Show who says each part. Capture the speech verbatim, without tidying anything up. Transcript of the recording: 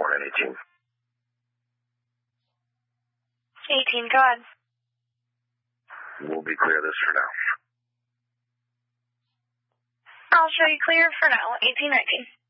Speaker 1: four nine eighteen.
Speaker 2: eighteen, go ahead.
Speaker 1: We'll be clear this for now.
Speaker 2: I'll show you clear for now, eighteen nineteen.